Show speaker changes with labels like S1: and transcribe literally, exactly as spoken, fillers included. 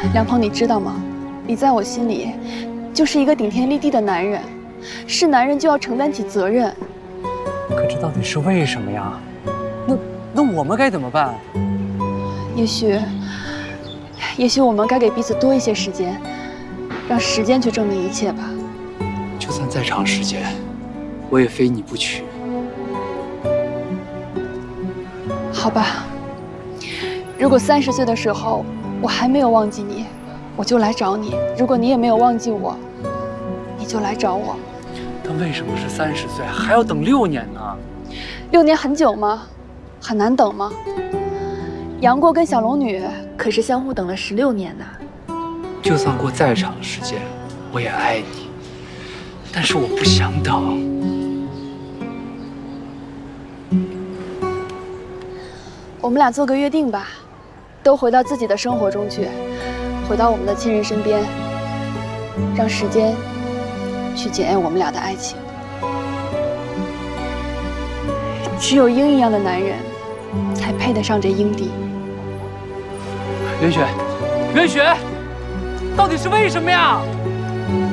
S1: 梁鹏，你知道吗？你在我心里就是一个顶天立地的男人，是男人就要承担起责任。
S2: 可这到底是为什么呀？那那我们该怎么办？
S1: 也许，也许我们该给彼此多一些时间，让时间去证明一切吧。
S2: 就算再长时间，我也非你不娶。
S1: 好吧，如果三十岁的时候我还没有忘记你，我就来找你；如果你也没有忘记我，你就来找我。
S2: 但为什么是三十岁，还要等六年呢？
S1: 六年很久吗？很难等吗？杨过跟小龙女可是相互等了十六年呢。
S2: 就算过再长的时间，我也爱你，但是我不想等。
S1: 我们俩做个约定吧，都回到自己的生活中去，回到我们的亲人身边，让时间去检验我们俩的爱情。只有鹰一样的男人，才配得上这鹰帝。
S2: 袁雪，袁雪，到底是为什么呀？